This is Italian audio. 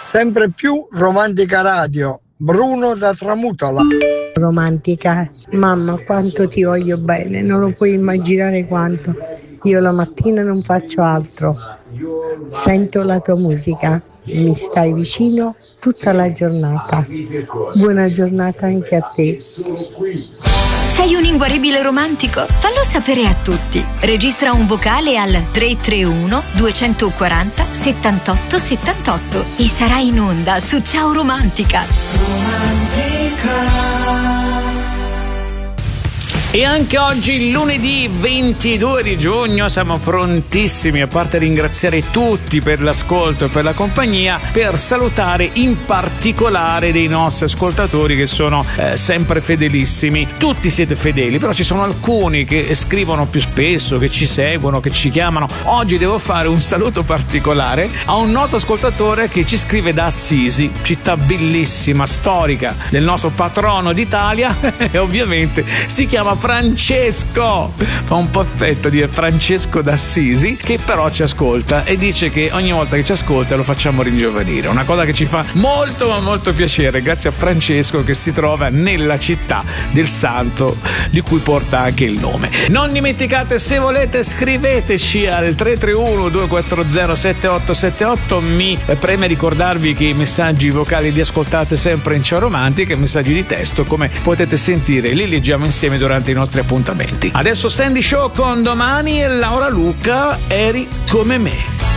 Sempre più romantica radio. Bruno da Tramutola. Romantica, mamma quanto ti voglio bene, non lo puoi immaginare quanto. Io la mattina non faccio altro, sento la tua musica, mi stai vicino tutta la giornata. Buona giornata anche a te. Sei un inguaribile romantico? Fallo sapere a tutti. Registra un vocale al 331 240 78 78 e sarai in onda su Ciao Romantica. E anche oggi, lunedì 22 di giugno, siamo prontissimi, a parte ringraziare tutti per l'ascolto e per la compagnia, per salutare in particolare dei nostri ascoltatori che sono sempre fedelissimi. Tutti siete fedeli, però ci sono alcuni che scrivono più spesso, che ci seguono, che ci chiamano. Oggi devo fare un saluto particolare a un nostro ascoltatore che ci scrive da Assisi, città bellissima, storica, del nostro patrono d'Italia e ovviamente si chiama Francesco. Fa un po' effetto dire Francesco d'Assisi, che però ci ascolta e dice che ogni volta che ci ascolta lo facciamo ringiovanire, una cosa che ci fa molto ma molto piacere, grazie a Francesco che si trova nella città del santo di cui porta anche il nome. Non dimenticate, se volete scriveteci al 331 240 7878. Mi preme ricordarvi che i messaggi vocali li ascoltate sempre in Ciao Romantica, i messaggi di testo come potete sentire li leggiamo insieme durante i nostri appuntamenti. Adesso Sandy Show con Domani e Laura Luca, Eri come me.